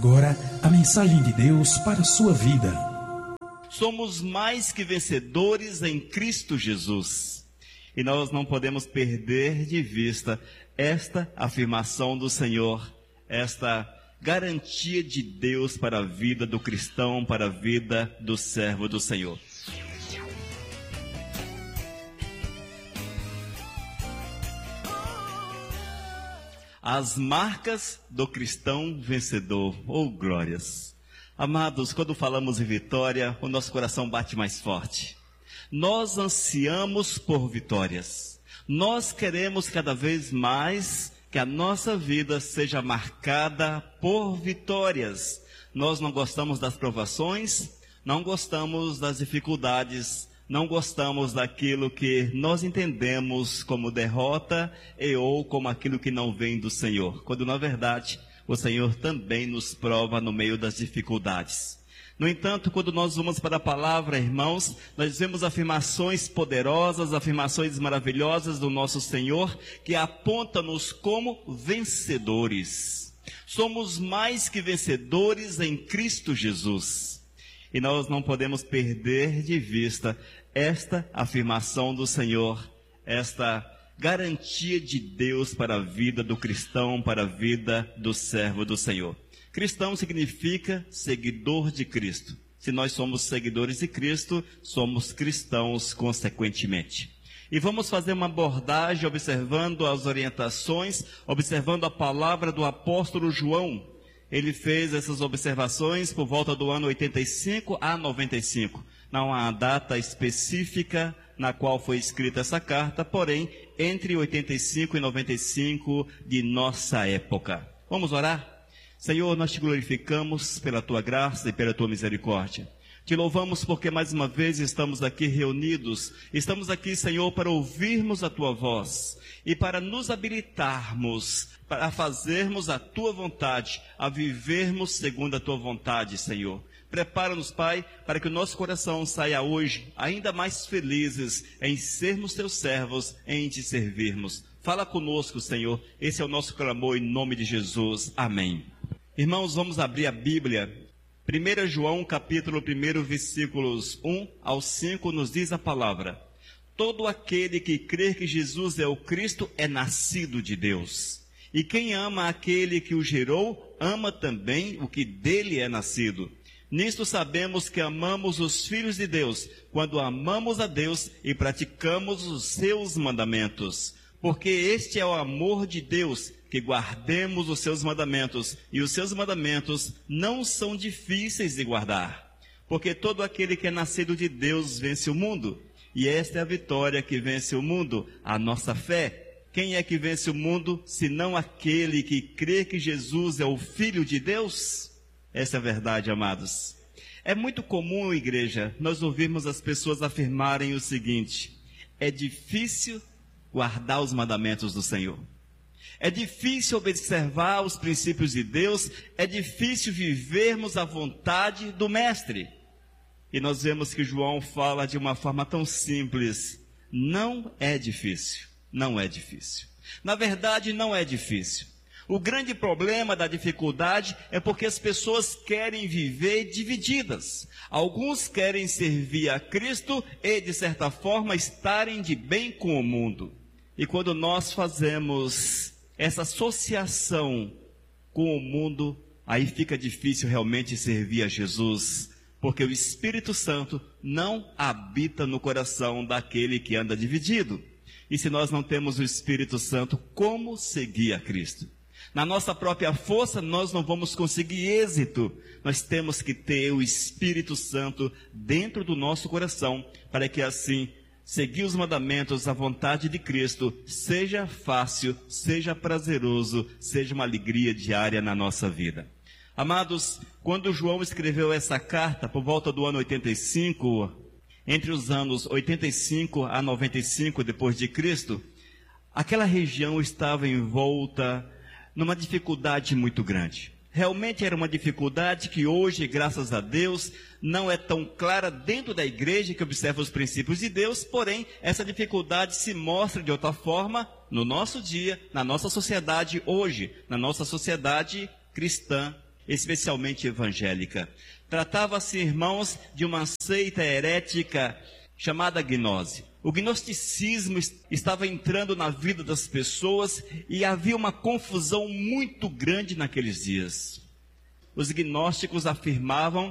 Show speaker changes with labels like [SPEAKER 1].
[SPEAKER 1] agora a mensagem de Deus para a sua vida.
[SPEAKER 2] Somos mais que vencedores em Cristo Jesus. E nós não podemos perder de vista esta afirmação do Senhor, esta garantia de Deus para a vida do cristão, para a vida do servo do Senhor. As marcas do cristão vencedor. Oh, glórias! Amados, quando falamos em vitória, o nosso coração bate mais forte. Nós ansiamos por vitórias. Nós queremos cada vez mais que a nossa vida seja marcada por vitórias. Nós não gostamos das provações, não gostamos das dificuldades, não gostamos daquilo que nós entendemos como derrota ou como aquilo que não vem do Senhor, quando na verdade o Senhor também nos prova no meio das dificuldades. No entanto, quando nós vamos para a palavra, irmãos, nós vemos afirmações poderosas, afirmações maravilhosas do nosso Senhor, que apontam-nos como vencedores. Somos mais que vencedores em Cristo Jesus. E nós não podemos perder de vista esta afirmação do Senhor, esta garantia de Deus para a vida do cristão, para a vida do servo do Senhor. Cristão significa seguidor de Cristo. Se nós somos seguidores de Cristo, somos cristãos consequentemente. E vamos fazer uma abordagem observando as orientações, observando a palavra do apóstolo João. Ele fez essas observações por volta do ano 85 a 95. Não há data específica na qual foi escrita essa carta, porém, entre 85 e 95 de nossa época. Vamos orar? Senhor, nós te glorificamos pela tua graça e pela tua misericórdia. Te louvamos porque mais uma vez estamos aqui reunidos. Estamos aqui, Senhor, para ouvirmos a tua voz e para nos habilitarmos, para fazermos a tua vontade, a vivermos segundo a tua vontade, Senhor. Prepara-nos, Pai, para que o nosso coração saia hoje ainda mais felizes em sermos teus servos, em te servirmos. Fala conosco, Senhor. Esse é o nosso clamor em nome de Jesus. Amém. Irmãos, vamos abrir a Bíblia. 1 João, capítulo 1, versículos 1 ao 5, nos diz a palavra: todo aquele que crê que Jesus é o Cristo é nascido de Deus. E quem ama aquele que o gerou, ama também o que dele é nascido. Nisto sabemos que amamos os filhos de Deus, quando amamos a Deus e praticamos os seus mandamentos. Porque este é o amor de Deus, que guardemos os seus mandamentos, e os seus mandamentos não são difíceis de guardar. Porque todo aquele que é nascido de Deus vence o mundo, e esta é a vitória que vence o mundo, a nossa fé. Quem é que vence o mundo, senão aquele que crê que Jesus é o Filho de Deus? Essa é a verdade, amados. É muito comum, igreja, nós ouvirmos as pessoas afirmarem o seguinte: é difícil guardar os mandamentos do Senhor. É difícil observar os princípios de Deus, é difícil vivermos a vontade do Mestre. E nós vemos que João fala de uma forma tão simples: não é difícil, não é difícil. Na verdade, não é difícil. O grande problema da dificuldade é porque as pessoas querem viver divididas. Alguns querem servir a Cristo e, de certa forma, estarem de bem com o mundo. E quando nós fazemos essa associação com o mundo, aí fica difícil realmente servir a Jesus, porque o Espírito Santo não habita no coração daquele que anda dividido. E se nós não temos o Espírito Santo, como seguir a Cristo? Na nossa própria força, nós não vamos conseguir êxito. Nós temos que ter o Espírito Santo dentro do nosso coração, para que assim, seguir os mandamentos, a vontade de Cristo, seja fácil, seja prazeroso, seja uma alegria diária na nossa vida. Amados, quando João escreveu essa carta, por volta do ano 85, entre os anos 85 a 95 depois de Cristo, aquela região estava envolta numa dificuldade muito grande. Realmente era uma dificuldade que hoje, graças a Deus, não é tão clara dentro da igreja que observa os princípios de Deus, porém, essa dificuldade se mostra de outra forma no nosso dia, na nossa sociedade hoje, na nossa sociedade cristã especialmente evangélica. Tratava-se, irmãos, de uma seita herética chamada gnose. O gnosticismo estava entrando na vida das pessoas e havia uma confusão muito grande naqueles dias. Os gnósticos afirmavam